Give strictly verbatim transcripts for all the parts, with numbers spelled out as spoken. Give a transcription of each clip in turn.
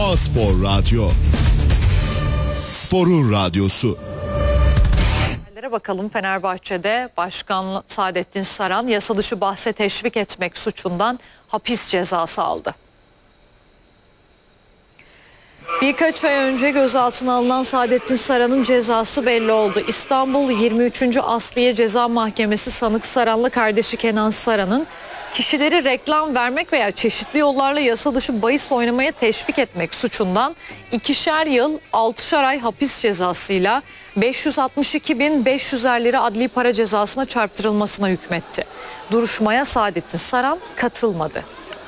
A-Spor Radyo. Spor'un radyosu. Bakalım, Fenerbahçe'de Başkan Saadettin Saran yasa dışı bahse teşvik etmek suçundan hapis cezası aldı. Birkaç ay önce gözaltına alınan Saadettin Saran'ın cezası belli oldu. İstanbul yirmi üçüncü Asliye Ceza Mahkemesi sanık Saran'la kardeşi Kenan Saran'ın kişileri reklam vermek veya çeşitli yollarla yasa dışı bahis oynamaya teşvik etmek suçundan ikişer yıl altışar ay hapis cezasıyla beş yüz altmış iki bin beş yüzer lira adli para cezasına çarptırılmasına hükmetti. Duruşmaya Saadettin Saran katılmadı.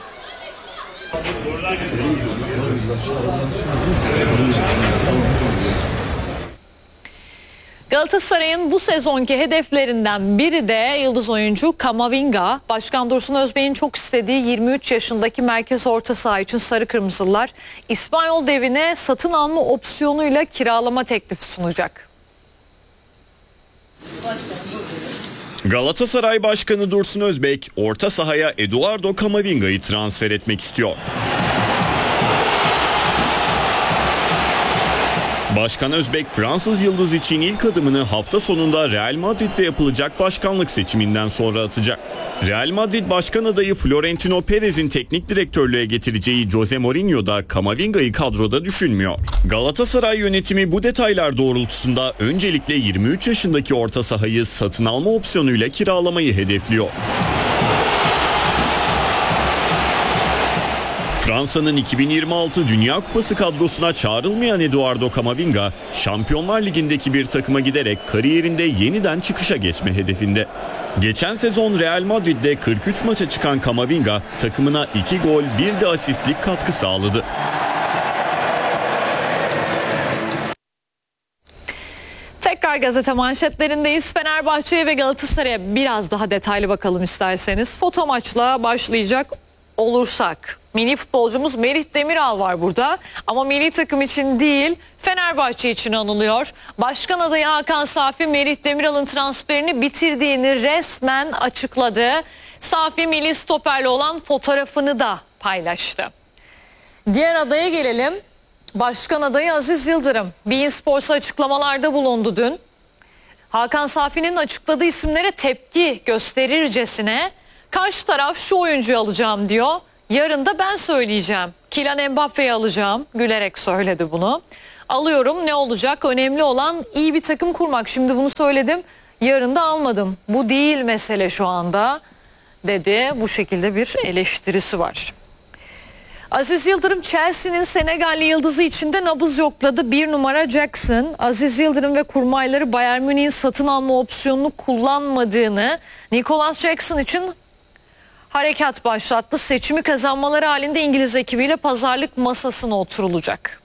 Galatasaray'ın bu sezonki hedeflerinden biri de yıldız oyuncu Camavinga. Başkan Dursun Özbey'in çok istediği yirmi üç yaşındaki merkez orta saha için Sarı Kırmızılar İspanyol devine satın alma opsiyonuyla kiralama teklifi sunacak. Galatasaray Başkanı Dursun Özbek orta sahaya Eduardo Camavinga'yı transfer etmek istiyor. Başkan Özbek Fransız yıldız için ilk adımını hafta sonunda Real Madrid'de yapılacak başkanlık seçiminden sonra atacak. Real Madrid başkan adayı Florentino Perez'in teknik direktörlüğe getireceği Jose Mourinho da Camavinga'yı kadroda düşünmüyor. Galatasaray yönetimi bu detaylar doğrultusunda öncelikle yirmi üç yaşındaki orta sahayı satın alma opsiyonuyla kiralamayı hedefliyor. Fransa'nın iki bin yirmi altı Dünya Kupası kadrosuna çağrılmayan Eduardo Camavinga, Şampiyonlar Ligi'ndeki bir takıma giderek kariyerinde yeniden çıkışa geçme hedefinde. Geçen sezon Real Madrid'de kırk üç maça çıkan Camavinga, takımına iki gol bir de asistlik katkı sağladı. Tekrar gazete manşetlerindeyiz. Fenerbahçe'ye ve Galatasaray'a biraz daha detaylı bakalım isterseniz. Foto maçla başlayacak olursak. Milli futbolcumuz Merih Demiral var burada ama milli takım için değil, Fenerbahçe için anılıyor. Başkan adayı Hakan Safi Merih Demiral'ın transferini bitirdiğini resmen açıkladı. Safi milli stoperle olan fotoğrafını da paylaştı. Diğer adaya gelelim. Başkan adayı Aziz Yıldırım beIN Sports'a açıklamalarda bulundu dün. Hakan Safi'nin açıkladığı isimlere tepki gösterircesine karşı taraf şu oyuncuyu alacağım diyor. Yarın da ben söyleyeceğim. Kylian Mbappe'yi alacağım. Gülerek söyledi bunu. Alıyorum, ne olacak? Önemli olan iyi bir takım kurmak. Şimdi bunu söyledim. Yarın da almadım. Bu değil mesele şu anda dedi. Bu şekilde bir eleştirisi var. Aziz Yıldırım Chelsea'nin Senegalli yıldızı içinde nabız yokladı. Bir numara Jackson. Aziz Yıldırım ve kurmayları Bayern Münih'in satın alma opsiyonunu kullanmadığını, Nicolas Jackson için harekat başlattı. Seçimi kazanmaları halinde İngiliz ekibiyle pazarlık masasına oturulacak.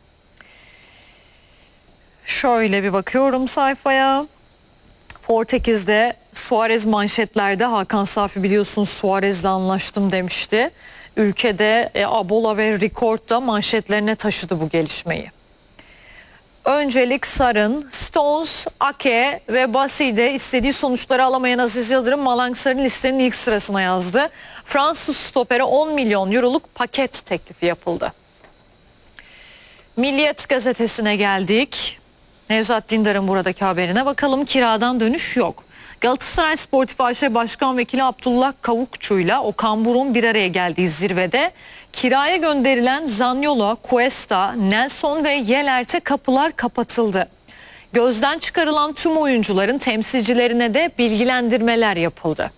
Şöyle bir bakıyorum sayfaya. Portekiz'de Suarez manşetlerde. Hakan Safi biliyorsunuz Suarez'le anlaştım demişti. Ülkede e, Abola ve Record da manşetlerine taşıdı bu gelişmeyi. Öncelik Sarın, Stones, Ake ve Basi'de istediği sonuçları alamayan Aziz Yıldırım Malangsar'ın listenin ilk sırasına yazdı. Fransız stopere on milyon euroluk paket teklifi yapıldı. Milliyet gazetesine geldik. Nevzat Dindar'ın buradaki haberine bakalım. Kiradan dönüş yok. Galatasaray Sportif A Ş Başkan Vekili Abdullah Kavukçu'yla Okan Buruk'un bir araya geldiği zirvede kiraya gönderilen Zaniolo, Cuesta, Nelson ve Yelert'e kapılar kapatıldı. Gözden çıkarılan tüm oyuncuların temsilcilerine de bilgilendirmeler yapıldı.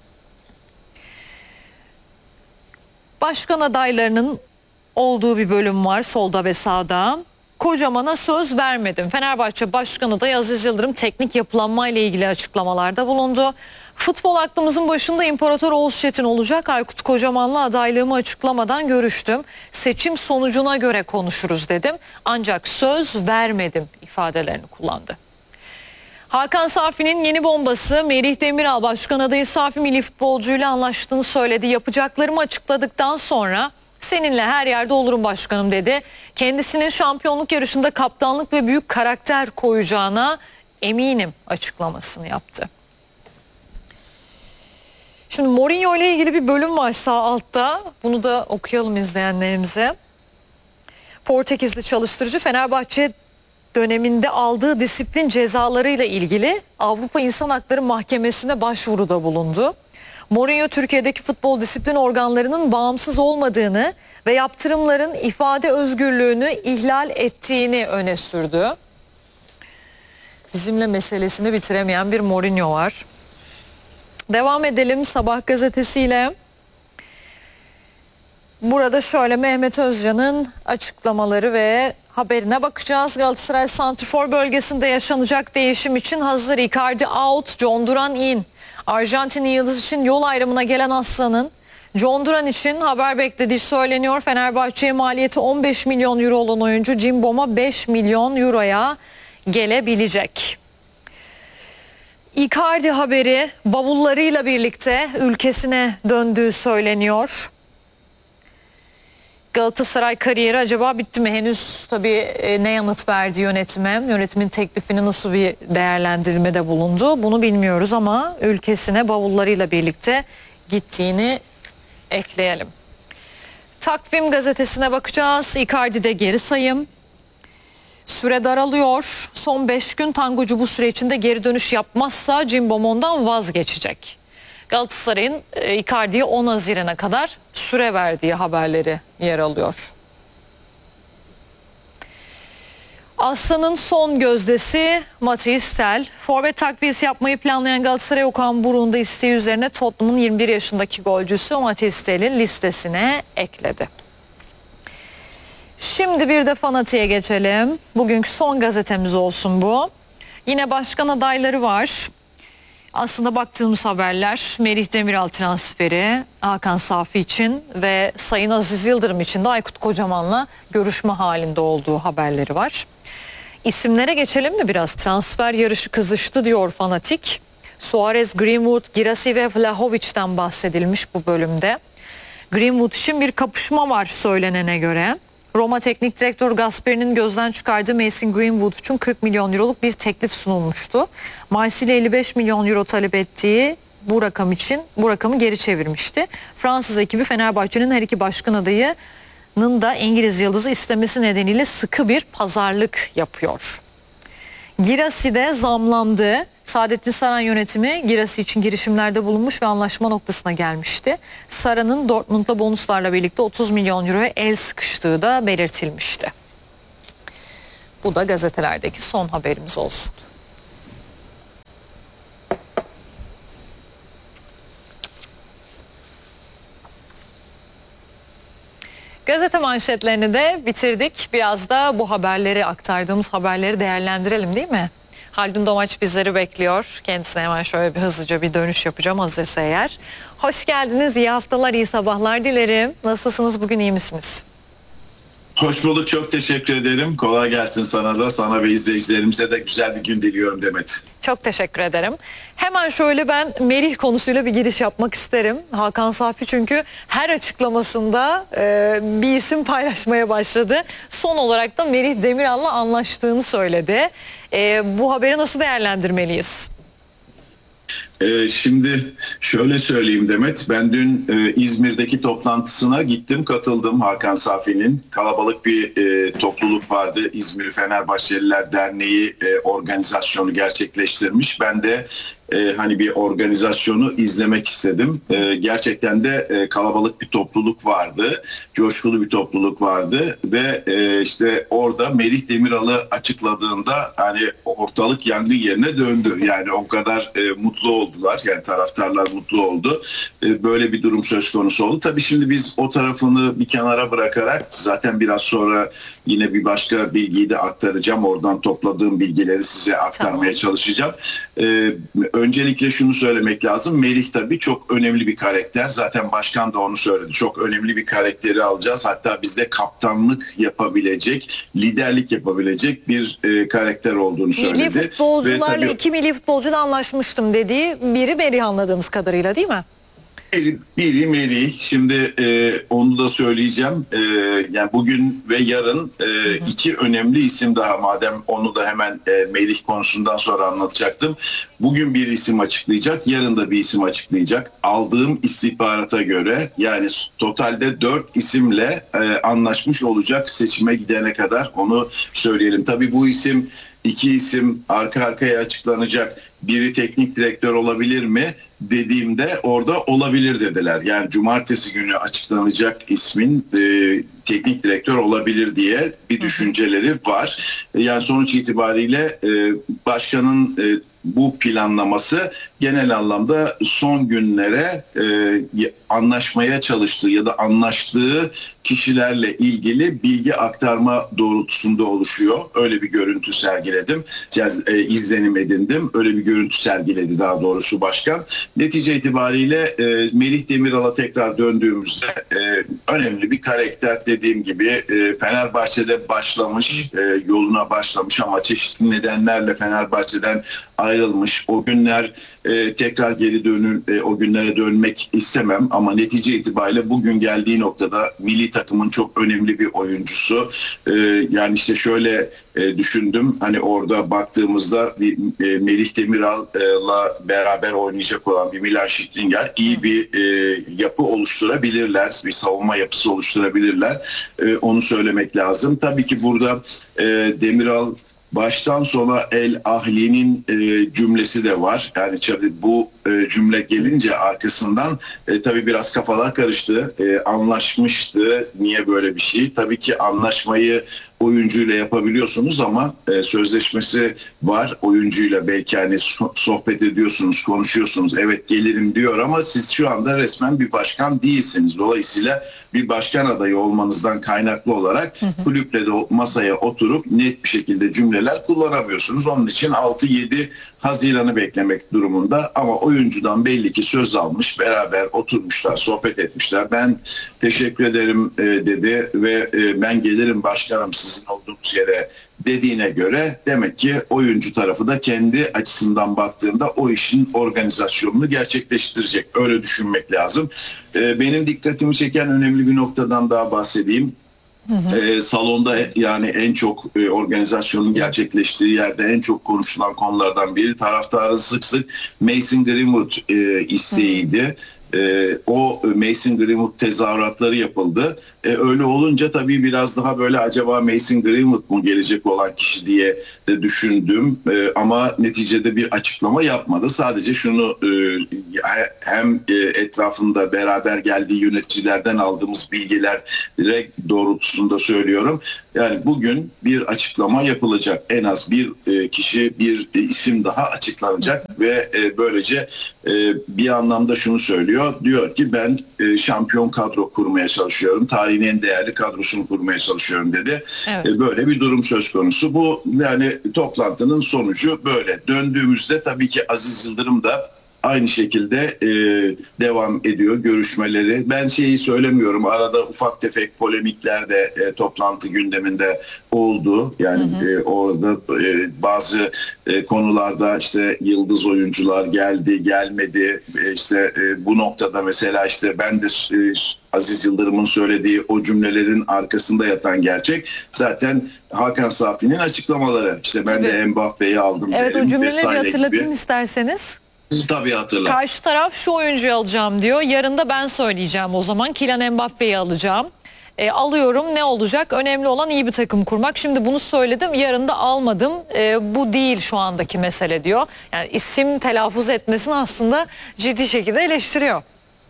Başkan adaylarının olduğu bir bölüm var solda ve sağda. Kocamana söz vermedim. Fenerbahçe Başkanı da Aziz Yıldırım teknik yapılanma ile ilgili açıklamalarda bulundu. Futbol aklımızın başında İmparator Oğuz Çetin olacak. Aykut Kocaman'la adaylığımı açıklamadan görüştüm. Seçim sonucuna göre konuşuruz dedim. Ancak söz vermedim ifadelerini kullandı. Hakan Safi'nin yeni bombası Merih Demiral Başkan adayı Safi milli futbolcuyla anlaştığını söyledi. Yapacaklarımı açıkladıktan sonra seninle her yerde olurum başkanım dedi. Kendisinin şampiyonluk yarışında kaptanlık ve büyük karakter koyacağına eminim açıklamasını yaptı. Şimdi Mourinho ile ilgili bir bölüm var sağ altta. Bunu da okuyalım izleyenlerimize. Portekizli çalıştırıcı Fenerbahçe döneminde aldığı disiplin cezalarıyla ilgili Avrupa İnsan Hakları Mahkemesi'ne başvuruda bulundu. Mourinho Türkiye'deki futbol disiplin organlarının bağımsız olmadığını ve yaptırımların ifade özgürlüğünü ihlal ettiğini öne sürdü. Bizimle meselesini bitiremeyen bir Mourinho var. Devam edelim Sabah gazetesiyle. Burada şöyle Mehmet Özcan'ın açıklamaları ve haberine bakacağız. Galatasaray Santrfor bölgesinde yaşanacak değişim için hazır. Icardi out, John Duran in. Arjantinli yıldız için yol ayrımına gelen Aslan'ın John Duran için haber beklediği söyleniyor. Fenerbahçe'ye maliyeti on beş milyon euro olan oyuncu Cimbom'a beş milyon euroya gelebilecek. Icardi haberi bavullarıyla birlikte ülkesine döndüğü söyleniyor. Galatasaray kariyeri acaba bitti mi? Henüz tabii e, ne yanıt verdi yönetime? Yönetimin teklifini nasıl bir değerlendirmede bulundu? Bunu bilmiyoruz ama ülkesine bavullarıyla birlikte gittiğini ekleyelim. Takvim gazetesine bakacağız. Icardi'de geri sayım. Süre daralıyor. Son beş gün tangocu bu süre içinde geri dönüş yapmazsa Cimbom ondan vazgeçecek. Galatasaray'ın e, Icardi'ye on Haziran'a kadar süre verdiği haberleri yer alıyor. Aslan'ın son gözdesi Matheus Tel. Forvet takviyesi yapmayı planlayan Galatasaray Okan Buruk'un da isteği üzerine Tottenham'ın yirmi bir yaşındaki golcüsü Matheus Tel'in listesine ekledi. Şimdi bir de Fanatik'e geçelim. Bugünkü son gazetemiz olsun bu. Yine başkan adayları var. Aslında baktığımız haberler Merih Demiral transferi, Hakan Safi için ve Sayın Aziz Yıldırım için de Aykut Kocaman'la görüşme halinde olduğu haberleri var. İsimlere geçelim mi biraz? Transfer yarışı kızıştı diyor Fanatik. Suarez, Greenwood, Girassi ve Vlahovic'den bahsedilmiş bu bölümde. Greenwood için bir kapışma var söylenene göre. Roma Teknik Direktörü Gasperi'nin gözden çıkardığı Mason Greenwood için kırk milyon euroluk bir teklif sunulmuştu. Marsilya elli beş milyon euro talep ettiği bu rakam için bu rakamı geri çevirmişti. Fransız ekibi Fenerbahçe'nin her iki başkan adayının da İngiliz yıldızı istemesi nedeniyle sıkı bir pazarlık yapıyor. Girassi de zamlandı. Saadettin Saran yönetimi Girassi için girişimlerde bulunmuş ve anlaşma noktasına gelmişti. Saran'ın Dortmund'la bonuslarla birlikte otuz milyon euroya el sıkıştığı da belirtilmişti. Bu da gazetelerdeki son haberimiz olsun. Gazete manşetlerini de bitirdik. Biraz da bu haberleri aktardığımız haberleri değerlendirelim değil mi? Haldun Domaç bizleri bekliyor. Kendisine hemen şöyle bir hızlıca bir dönüş yapacağım hazırsa eğer. Hoş geldiniz, iyi haftalar, iyi sabahlar dilerim. Nasılsınız, bugün iyi misiniz? Hoş bulduk, çok teşekkür ederim. Kolay gelsin sana da, sana ve izleyicilerimize de güzel bir gün diliyorum Demet. Çok teşekkür ederim. Hemen şöyle ben Merih konusuyla bir giriş yapmak isterim. Hakan Safi çünkü her açıklamasında e, bir isim paylaşmaya başladı. Son olarak da Merih Demiral'la anlaştığını söyledi. E, bu haberi nasıl değerlendirmeliyiz? Ee, şimdi şöyle söyleyeyim Demet, ben dün e, İzmir'deki toplantısına gittim, katıldım. Hakan Safi'nin kalabalık bir e, topluluk vardı. İzmir Fenerbahçeliler Derneği e, organizasyonu gerçekleştirmiş. Ben de e, hani bir organizasyonu izlemek istedim. E, gerçekten de e, kalabalık bir topluluk vardı, coşkulu bir topluluk vardı ve e, işte orada Merih Demiral'ı açıkladığında hani ortalık yangın yerine döndü. Yani o kadar e, mutlu oldular. Yani taraftarlar mutlu oldu. E, böyle bir durum söz konusu oldu. Tabii şimdi biz o tarafını bir kenara bırakarak zaten biraz sonra yine bir başka bilgiyi de aktaracağım. Oradan topladığım bilgileri size aktarmaya tamam. çalışacağım. E, öncelikle şunu söylemek lazım. Merih tabii çok önemli bir karakter. Zaten başkan da onu söyledi. Çok önemli bir karakteri alacağız. Hatta bizde kaptanlık yapabilecek, liderlik yapabilecek bir e, karakter olduğunu söyledi. Milli futbolcularla tabii, iki milli futbolcuyla anlaşmıştım dediği biri Merih anladığımız kadarıyla değil mi? Bir, biri Melih. Şimdi e, onu da söyleyeceğim. E, yani bugün ve yarın e, iki önemli isim daha. Madem onu da hemen e, Melih konusundan sonra anlatacaktım. Bugün bir isim açıklayacak. Yarın da bir isim açıklayacak. Aldığım istihbarata göre yani totalde dört isimle e, anlaşmış olacak seçime gidene kadar. Onu söyleyelim. Tabii bu isim iki isim arka arkaya açıklanacak. Biri teknik direktör olabilir mi dediğimde orada olabilir dediler. Yani cumartesi günü açıklanacak ismin e, teknik direktör olabilir diye bir düşünceleri var. Yani sonuç itibariyle e, başkanın e, bu planlaması genel anlamda son günlere e, anlaşmaya çalıştığı ya da anlaştığı kişilerle ilgili bilgi aktarma doğrultusunda oluşuyor. Öyle bir görüntü sergiledim. Yani, e, izlenim edindim. Öyle bir görüntü sergiledi daha doğrusu başkan. Netice itibariyle e, Melih Demiral'a tekrar döndüğümüzde e, önemli bir karakter dediğim gibi e, Fenerbahçe'de başlamış, e, yoluna başlamış ama çeşitli nedenlerle Fenerbahçe'den ayrılmış. O günler e, tekrar geri dönün, e, o günlere dönmek istemem ama netice itibariyle bugün geldiği noktada milli takımın çok önemli bir oyuncusu. E, yani işte şöyle e, düşündüm. Hani orada baktığımızda bir e, Melih Demiral'la beraber oynayacak olan bir Milan Skriniar iyi bir e, yapı oluşturabilirler. Bir savunma yapısı oluşturabilirler. E, onu söylemek lazım. Tabii ki burada e, Demiral baştan sona El Ahli'nin e, cümlesi de var. Yani bu e, cümle gelince arkasından e, tabii biraz kafalar karıştı. E, anlaşmıştı. Niye böyle bir şey? Tabii ki anlaşmayı oyuncuyla yapabiliyorsunuz ama e, sözleşmesi var oyuncuyla, belki hani so- sohbet ediyorsunuz, konuşuyorsunuz. Evet gelirim diyor ama siz şu anda resmen bir başkan değilsiniz. Dolayısıyla bir başkan adayı olmanızdan kaynaklı olarak kulüple de masaya oturup net bir şekilde cümleler kullanamıyorsunuz. Onun için altı yedi Haziran'ı beklemek durumunda ama oyuncudan belli ki söz almış, beraber oturmuşlar, sohbet etmişler. Ben teşekkür ederim e, dedi ve e, ben gelirim başkanım sizin olduğunuz yere dediğine göre demek ki oyuncu tarafı da kendi açısından baktığında o işin organizasyonunu gerçekleştirecek. Öyle düşünmek lazım. E, benim dikkatimi çeken önemli bir noktadan daha bahsedeyim. Hı hı. E, salonda yani en çok e, organizasyonun gerçekleştiği yerde en çok konuşulan konulardan biri taraftarın sık sık Mason Greenwood e, isteğiydi. Hı hı. E, o Mason Greenwood tezahüratları yapıldı. E, öyle olunca tabii biraz daha böyle acaba Mason Greenwood mu gelecek olan kişi diye de düşündüm. E, ama neticede bir açıklama yapmadı. Sadece şunu e, hem e, etrafında beraber geldiği yöneticilerden aldığımız bilgiler direkt doğrultusunda söylüyorum. Yani bugün bir açıklama yapılacak. En az bir e, kişi, bir e, isim daha açıklanacak ve e, böylece e, bir anlamda şunu söylüyor. Diyor ki ben e, şampiyon kadro kurmaya çalışıyorum. Tarihin en değerli kadrosunu kurmaya çalışıyorum dedi. Evet. E, böyle bir durum söz konusu. Bu yani toplantının sonucu böyle. Döndüğümüzde tabii ki Aziz Yıldırım da aynı şekilde e, devam ediyor görüşmeleri. Ben şeyi söylemiyorum. Arada ufak tefek polemikler de e, toplantı gündeminde oldu. Yani hı hı. E, orada e, bazı e, konularda işte yıldız oyuncular geldi, gelmedi. E, işte e, bu noktada mesela işte ben de e, Aziz Yıldırım'ın söylediği o cümlelerin arkasında yatan gerçek zaten Hakan Safi'nin açıklamaları. İşte ben evet. de Mbappe'yi aldım. Evet, o cümleleri hatırlatayım gibi. isterseniz. Tabii hatırla. Karşı taraf şu oyuncuyu alacağım diyor. Yarın da ben söyleyeceğim o zaman. Kylian Mbappe'yi alacağım. E, alıyorum, ne olacak? Önemli olan iyi bir takım kurmak. Şimdi bunu söyledim, yarın da almadım. E, bu değil şu andaki mesele diyor. Yani isim telaffuz etmesini aslında ciddi şekilde eleştiriyor.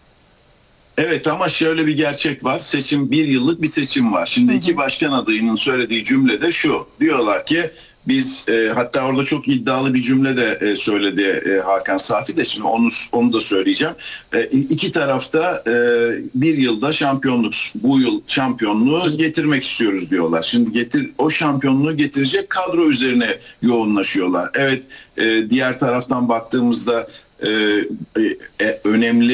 Evet ama şöyle bir gerçek var. Seçim bir yıllık bir seçim var. Şimdi hı hı. iki başkan adayının söylediği cümle de şu. Diyorlar ki biz e, hatta orada çok iddialı bir cümle de e, söyledi e, Hakan Safi de şimdi onu onu da söyleyeceğim. E, iki tarafta e, bir yılda şampiyonluk, bu yıl şampiyonluğu getirmek istiyoruz diyorlar. Şimdi getir o şampiyonluğu getirecek kadro üzerine yoğunlaşıyorlar. Evet, e, diğer taraftan baktığımızda Ee, e, önemli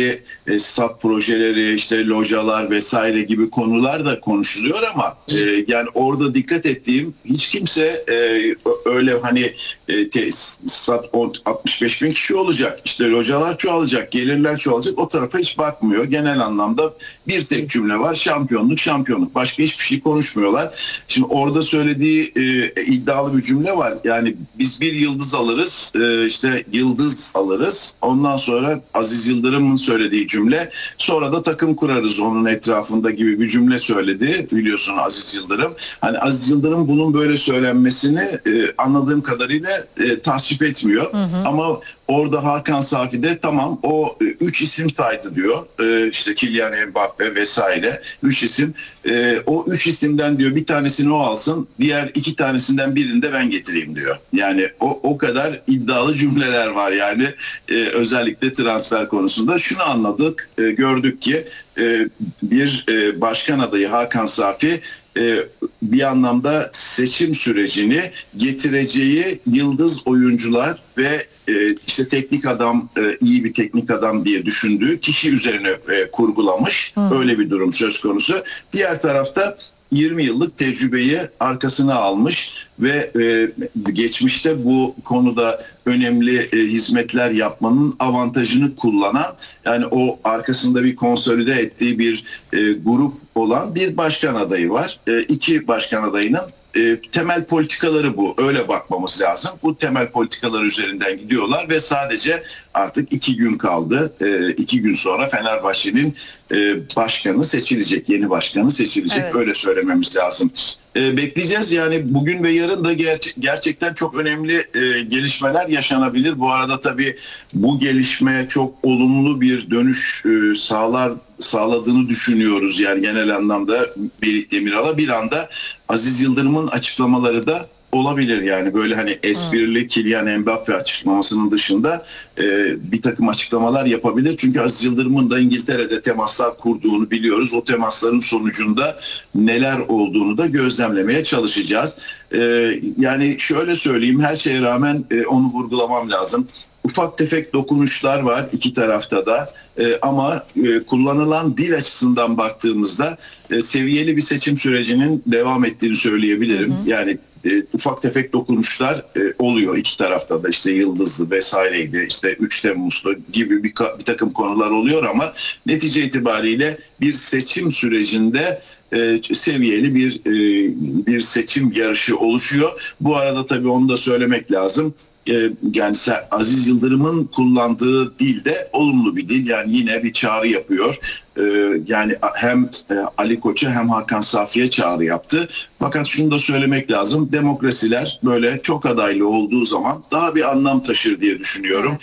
e, stat projeleri, işte lojalar vesaire gibi konular da konuşuluyor ama e, yani orada dikkat ettiğim hiç kimse e, öyle hani e, te, stat altmış beş bin kişi olacak, işte lojalar çoğalacak, gelirler çoğalacak, o tarafa hiç bakmıyor. Genel anlamda bir tek cümle var: şampiyonluk, şampiyonluk. Başka hiçbir şey konuşmuyorlar. Şimdi orada söylediği e, iddialı bir cümle var. Yani biz bir yıldız alırız, e, işte yıldız alırız. Ondan sonra Aziz Yıldırım'ın söylediği cümle, sonra da takım kurarız onun etrafında gibi bir cümle söyledi, biliyorsun Aziz Yıldırım. Hani Aziz Yıldırım bunun böyle söylenmesini e, anladığım kadarıyla e, tasvip etmiyor. Hı hı. Ama orada Hakan Safi de tamam o e, üç isim saydı diyor. E, işte Kylian Mbappe vesaire. Üç isim. E, o üç isimden diyor bir tanesini o alsın, diğer iki tanesinden birini de ben getireyim diyor. Yani o o kadar iddialı cümleler var yani e, özellikle transfer konusunda. Şunu anladık, e, gördük ki e, bir e, başkan adayı Hakan Safi e, bir anlamda seçim sürecini getireceği yıldız oyuncular ve e, işte teknik adam, e, iyi bir teknik adam diye düşündüğü kişi üzerine e, kurgulamış. Hmm. Öyle bir durum söz konusu. Diğer tarafta yirmi yıllık tecrübeyi arkasına almış ve e, geçmişte bu konuda önemli e, hizmetler yapmanın avantajını kullanan, yani o arkasında bir konsolide ettiği bir e, grup olan bir başkan adayı var. E, iki başkan adayının E, temel politikaları bu. Öyle bakmamız lazım. Bu temel politikalar üzerinden gidiyorlar ve sadece artık iki gün kaldı. E, iki gün sonra Fenerbahçe'nin e, başkanı seçilecek. Yeni başkanı seçilecek. Evet. Öyle söylememiz lazım. E, bekleyeceğiz. Yani bugün ve yarın da ger- gerçekten çok önemli e, gelişmeler yaşanabilir. Bu arada tabii bu gelişme çok olumlu bir dönüş e, sağlar sağladığını düşünüyoruz. Yani genel anlamda Melih Demiral'a bir anda Aziz Yıldırım'ın açıklamaları da olabilir. Yani böyle hani esprili hmm. Kylian Mbappe açıklamasının dışında e, bir takım açıklamalar yapabilir. Çünkü Aziz Yıldırım'ın da İngiltere'de temaslar kurduğunu biliyoruz. O temasların sonucunda neler olduğunu da gözlemlemeye çalışacağız. E, yani şöyle söyleyeyim, her şeye rağmen e, onu vurgulamam lazım. Ufak tefek dokunuşlar var iki tarafta da e, ama e, kullanılan dil açısından baktığımızda e, seviyeli bir seçim sürecinin devam ettiğini söyleyebilirim. Hı hı. Yani e, ufak tefek dokunuşlar e, oluyor iki tarafta da, işte Yıldızlı vesaireydi, işte üç Temmuz'da gibi bir, bir takım konular oluyor ama netice itibariyle bir seçim sürecinde e, seviyeli bir e, bir seçim yarışı oluşuyor. Bu arada tabii onu da söylemek lazım. Yani Aziz Yıldırım'ın kullandığı dil de olumlu bir dil. Yani yine bir çağrı yapıyor. Yani hem Ali Koç'a hem Hakan Safi'ye çağrı yaptı. Fakat şunu da söylemek lazım: demokrasiler böyle çok adaylı olduğu zaman daha bir anlam taşır diye düşünüyorum.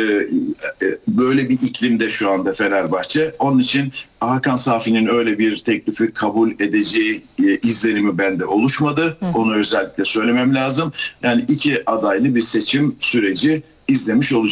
Böyle bir iklimde şu anda Fenerbahçe. Onun için Hakan Safi'nin öyle bir teklifi kabul edeceği izlenimi bende oluşmadı. Onu özellikle söylemem lazım. Yani iki adaylı bir seçim süreci izlemiş olacağız.